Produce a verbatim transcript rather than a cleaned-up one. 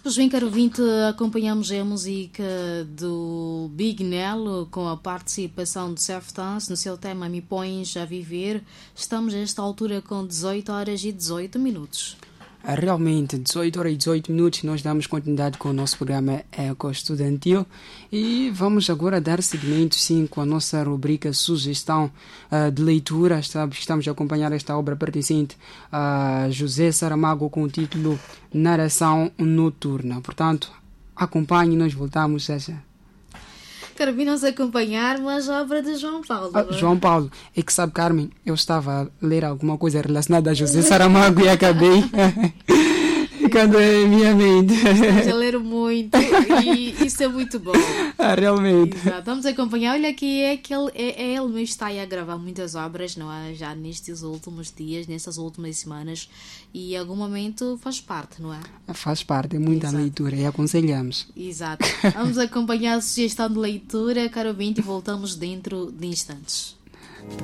Pois bem, caro ouvinte, acompanhamos a música do Big Nelo com a participação de Surf Dance no seu tema Me Pões a Viver. Estamos a esta altura com dezoito horas e dezoito minutos. Realmente, dezoito horas e dezoito minutos, nós damos continuidade com o nosso programa Eco Estudantil e vamos agora dar seguimento, sim, com a nossa rubrica Sugestão uh, de Leitura. Estamos a acompanhar esta obra pertencente a José Saramago com o título Narração Noturna. Portanto, acompanhe, nós voltamos, César. Carmen, nos acompanhar, mas a obra de João Paulo. Ah, João Paulo, é que sabe, Carmen, eu estava a ler alguma coisa relacionada a José Saramago e acabei ficando em minha mente. Estamos a ler muito e isso é muito bom. Ah, realmente. Exato. Vamos acompanhar. Olha que é que ele, é, é ele mesmo está aí a gravar muitas obras, não é? Já nestes últimos dias, nestas últimas semanas, e em algum momento faz parte, não é? Faz parte, é muita Exato. leitura e aconselhamos. Exato. Vamos acompanhar a sugestão de leitura, caro ouvinte, e voltamos dentro de instantes.